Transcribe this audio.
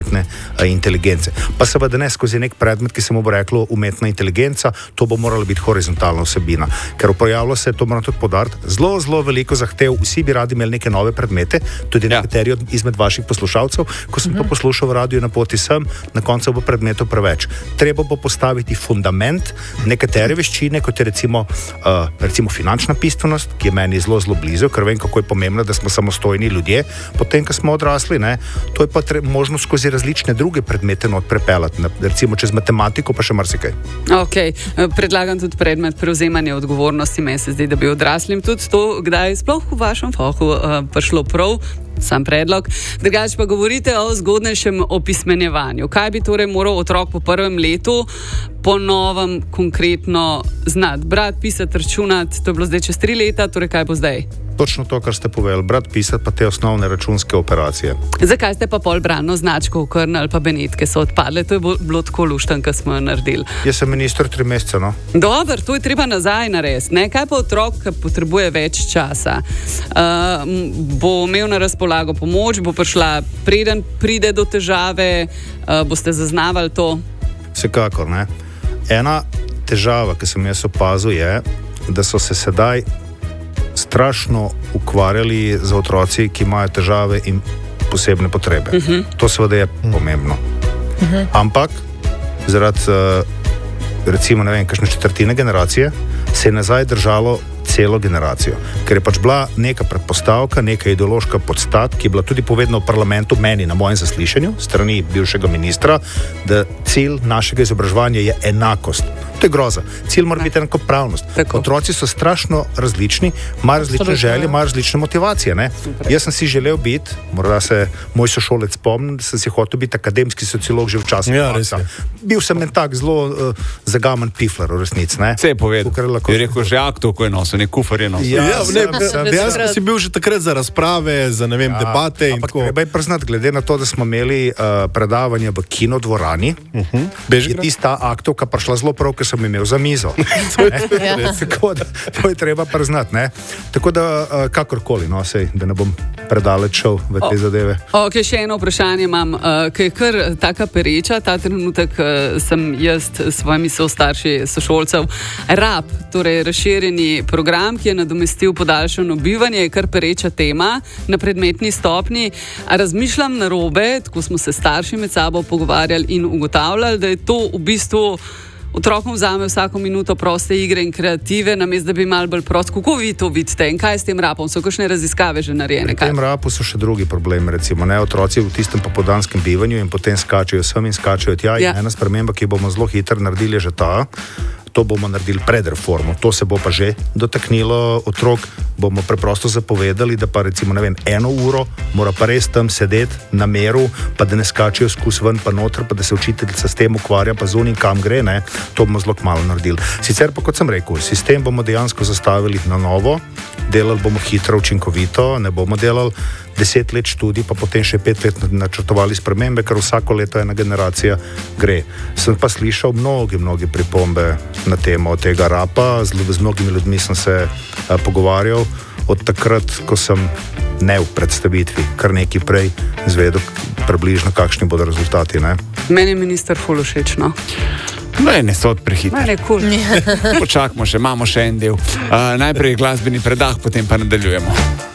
umetne inteligence. Pa seveda ne skozi nek predmet, ki se mu bo reklo umetna inteligenca, to bo morala biti horizontalna vsebina. Ker pojavilo se, to moram tudi podariti, zelo veliko zahtev, vsi bi radi imeli neke nove predmete, tudi nekateri izmed vaših poslušalcev, ko sem to poslušal v radiju na poti sem, na koncu bo predmetov preveč. Treba bo postaviti fundament, nekatere veščine, kot je recimo finančna pismenost, ki je meni zelo blizu, ker vem, kako je pomembno, da smo samostojni ljudje, potem, ko smo odrasli, ne, to je pa možno skozi različne druge predmete not prepeljati, recimo čez matematiko, pa še marsikaj. Ok, predlagam tudi predmet prevzemanja odgovornosti, meni se zdi, da bi odraslim tudi to, kdaj sploh v vašem fahu prišlo prav, sam predlog. Drugače pa govorite o zgodnejšem opismenjevanju. Kaj bi torej moral otrok po prvem letu po novem konkretno znati? Brati, pisati, računati, to je bilo zdaj čez 3 leta, torej kaj bo zdaj? Točno to, kar ste povedali, brati, pisati pa te osnovne računske operacije. Zakaj ste pa pol brano značko Okrn ali pa Benetke so odpadle? To je bilo tako lušten, kar smo jo naredili. Jaz sem minister 3 mesece, no. Dobro, to je treba nazaj narediti, ne? Kaj pa otrok, ki potrebuje več časa? Bo imel na razpolago pomoč, bo prišla, preden pride do težave, boste zaznavali to? Vsekakor, ne. Ena težava, ki sem jaz opazil, je, da so se sedaj strašno ukvarjali z otroci, ki imajo težave in posebne potrebe. To seveda je pomembno. Ampak zaradi recimo, ne vem, kakšne četrtine generacije se je nazaj držalo celo generacijo. Ker je pač bila neka predpostavka, neka ideološka podstat, ki je bila tudi povedana v parlamentu meni na mojem zaslišanju strani bivšega ministra, da cilj našega izobraževanja je enakost. To je groza. Cilj mora biti enakopravnost. Otroci so strašno različni, imajo različne želje, imajo različne motivacije. Ne? Jaz sem si želel biti, morda se moj sošolec spomnim, da sem si hotel biti akademski sociolog že v času. Ja, res je. Bil sem en tak zelo zagaman pifler v resnici. Vse je povedal. Je rekel, že akto, ko je nosil, nek kufar je nosil. Dejansko si bil že takrat za razprave, za debate in tako. Treba je priznati, glede na to, da smo imeli predavanje v kinodvorani, je tista aktovka prišla zelo prav, ker sem imel za mizo. Tako da, to je treba priznati. Ne? Tako da, kakorkoli, no, sej, da ne bom predaleč šel v te zadeve. Ok, še eno vprašanje imam, ki je kar taka pereča, ta trenutek sem jaz s svojimi starši, sošolcev, RAP, torej razširjeni program, ki je nadomestil podaljšano bivanje, je kar pereča tema na predmetni stopni. A razmišljam narobe, tako smo se starši med sabo pogovarjali in ugotavljali, da je to v bistvu otrokom vzame vsako minuto proste igre in kreative, namesto da bi malo bolj prost. Kako vi to vidite in kaj s tem rapom? So kakšne raziskave že narejene? Pri tem rapu so še drugi problemi, recimo, ne, otroci v tistem popoldanskem bivanju in potem skačejo sem in skačejo tja. Ja. In ena sprememba, ki bomo zelo hitro naredili, je že ta. To bomo naredili pred reformo. To se bo pa že dotaknilo otrok. Bomo preprosto zapovedali, da pa recimo, ne vem, 1 uro mora pa res tam sedeti na meru, pa da ne skačijo skus ven pa noter, pa da se učiteljica s tem ukvarja, pa zunaj kam gre, ne. To bomo zelo kmalu naredili. Sicer pa, kot sem rekel, sistem bomo dejansko zastavili na novo, delali bomo hitro, učinkovito, ne bomo delali 10 let študij, pa potem še 5 let načrtovali spremembe, ker vsako leto ena generacija gre. Sem pa slišal mnogi pripombe na temo tega rapa, z mnogimi ljudmi sem se pogovarjal od takrat, ko sem ne v predstavitvi, kar nekaj prej zvedel približno, kakšni bodo rezultati. Ne? Meni je minister ful všeč, no. Ne so prehiter. Cool. Počakamo še, imamo še en del. Najprej glasbeni predah, potem pa nadaljujemo.